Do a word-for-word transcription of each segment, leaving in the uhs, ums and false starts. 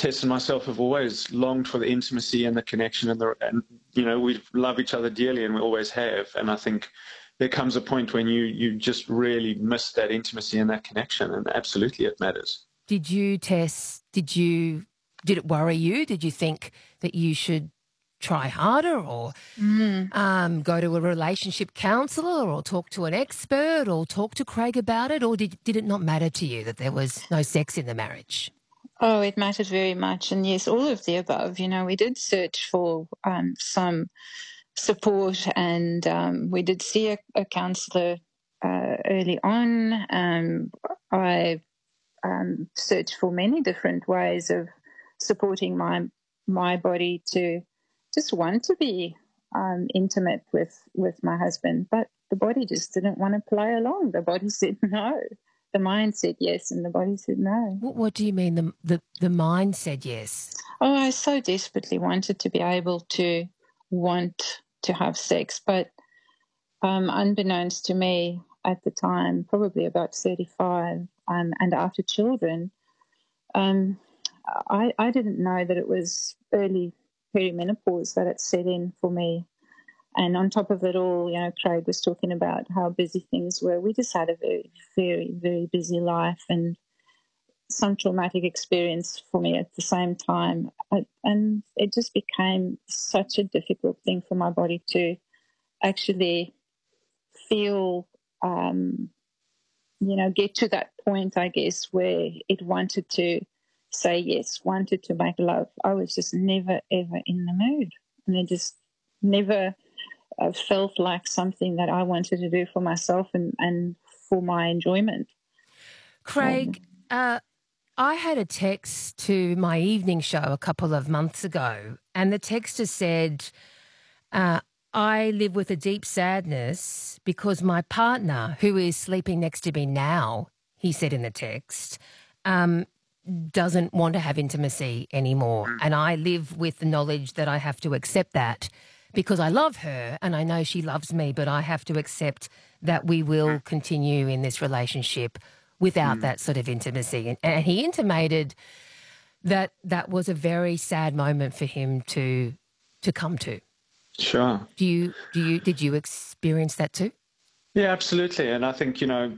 Tess and myself have always longed for the intimacy and the connection, and the and you know we love each other dearly, and we always have. And I think there comes a point when you you just really miss that intimacy and that connection, and absolutely it matters. Did you, Tess? Did you? Did it worry you? Did you think that you should try harder, or Mm. um, go to a relationship counsellor, or talk to an expert, or talk to Craig about it, or did did it not matter to you that there was no sex in the marriage? Oh, it mattered very much. And yes, all of the above. You know, we did search for um, some support, and um, we did see a, a counsellor uh, early on. Um, I um, searched for many different ways of supporting my my body to just want to be um, intimate with, with my husband, but the body just didn't want to play along. The body said no. The mind said yes, and the body said no. What, what do you mean the, the the mind said yes? Oh, I so desperately wanted to be able to want to have sex, but um, unbeknownst to me at the time, probably about thirty-five, um, and after children, um, I, I didn't know that it was early perimenopause that it set in for me. And on top of it all, you know, Craig was talking about how busy things were. We just had a very, very, very busy life, and some traumatic experience for me at the same time. I, and it just became such a difficult thing for my body to actually feel, um, you know, get to that point, I guess, where it wanted to say yes, wanted to make love. I was just never, ever in the mood. And it just never uh, felt like something that I wanted to do for myself and, and for my enjoyment. Craig, uh, I had a text to my evening show a couple of months ago, and the texter said, uh, I live with a deep sadness because my partner, who is sleeping next to me now, he said in the text, um, doesn't want to have intimacy anymore. And I live with the knowledge that I have to accept that because I love her and I know she loves me, but I have to accept that we will continue in this relationship without that sort of intimacy. And, and he intimated that that was a very sad moment for him to to come to. Sure. Do you do you did you experience that too? Yeah, absolutely. And I think, you know,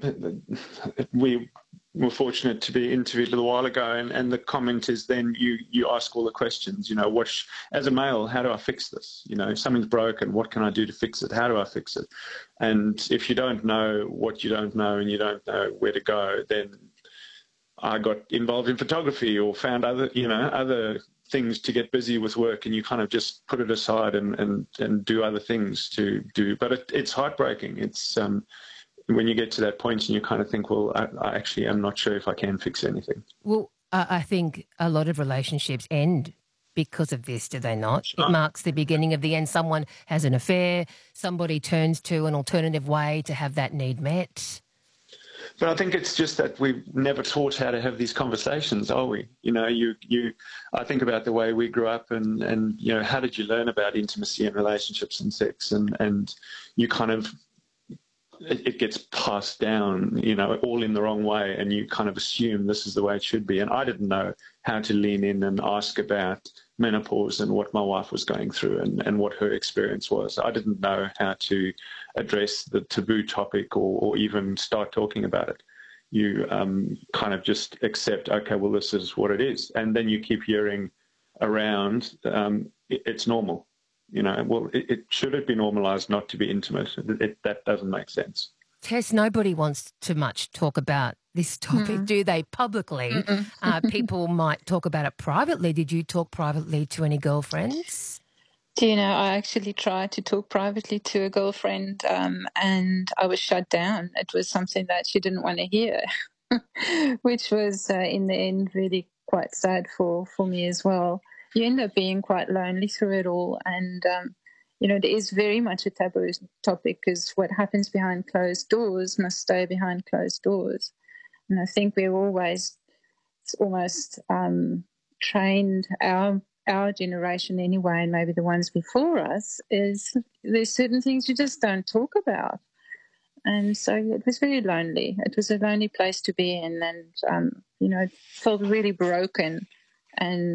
we were fortunate to be interviewed a little while ago, and, and the comment is then you, you ask all the questions, you know, what, sh- as a male, how do I fix this? You know, if something's broken, what can I do to fix it? How do I fix it? And if you don't know what you don't know and you don't know where to go, then I got involved in photography or found other, you know, other things to get busy with work, and you kind of just put it aside and, and, and do other things to do. But it, it's heartbreaking. It's um, when you get to that point and you kind of think, well, I, I actually am not sure if I can fix anything. Well, uh, I think a lot of relationships end because of this, do they not? Sure. It marks the beginning of the end. Someone has an affair, somebody turns to an alternative way to have that need met. But I think it's just that we've never taught how to have these conversations, are we? You know, you, you. I think about the way we grew up, and, and you know, how did you learn about intimacy and relationships and sex, and, and you kind of, it, it gets passed down, you know, all in the wrong way, and you kind of assume this is the way it should be. And I didn't know how to lean in and ask about menopause and what my wife was going through and, and what her experience was. I didn't know how to address the taboo topic or, or even start talking about it. You um, kind of just accept, okay, well, this is what it is. And then you keep hearing around, um, it, it's normal. You know, well, it, it should it be normalised not to be intimate? It, it, that doesn't make sense. Tess, nobody wants to much talk about this topic, Mm. do they, publicly? Uh, people might talk about it privately. Did you talk privately to any girlfriends? Do you know, I actually tried to talk privately to a girlfriend um, and I was shut down. It was something that she didn't want to hear, which was uh, in the end really quite sad for, for me as well. You end up being quite lonely through it all, and um, you know, there is very much a taboo topic because what happens behind closed doors must stay behind closed doors. And I think we're always almost um, trained our our generation anyway, and maybe the ones before us, is there's certain things you just don't talk about. And so it was very lonely. It was a lonely place to be in, and um, you know, it felt really broken. And